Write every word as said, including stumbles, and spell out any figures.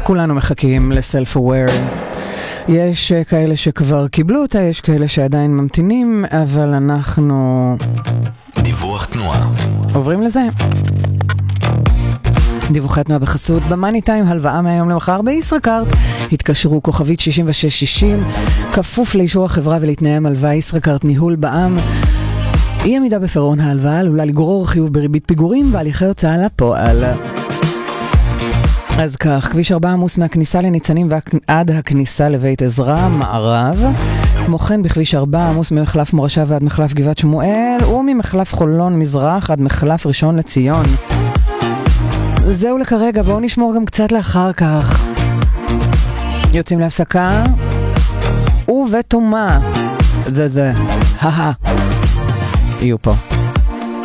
כולנו מחכים לסלף-אוויר. יש כאלה שכבר קיבלו אותה, יש כאלה שעדיין ממתינים, אבל אנחנו... דיווח תנועה. עוברים לזה. דיווחי תנועה בחסות במאני טיים, הלוואה מהיום למחר בישראכרט. התקשרו כוכבית שישים ושש שישים, כפוף לאישור החברה ולתנאי המלווה. ישראכרט, ניהול בע"מ. אי עמידה בפירעון ההלוואה עלולה לגרור חיוב בריבית פיגורים והליכי הוצאה לפועל. אז כך, כביש ארבע עמוס מהכניסה לניצנים ועד הכניסה לבית עזרא מערב. כמו כן בכביש ארבע עמוס ממחלף מורשה ועד מחלף גבעת שמואל, וממחלף חולון מזרח עד מחלף ראשון לציון. זהו לכרגע, בואו נשמור גם קצת לאחר כך. יוצאים להפסקה ובתומה זה זה הה יהיו פה.